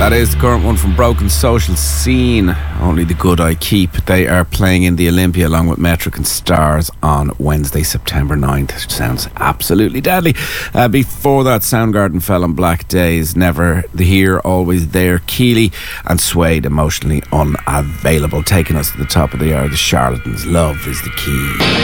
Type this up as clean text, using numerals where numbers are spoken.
That is the current one from Broken Social Scene, Only the Good I Keep. They are playing in the Olympia along with Metric and Stars on Wednesday, September 9th. It sounds absolutely deadly. Before that, Soundgarden fell on Black Days, Never the Here, Always There, Keeley, and Suede, Emotionally Unavailable. Taking us to the top of the hour, the Charlatans, Love is the Key.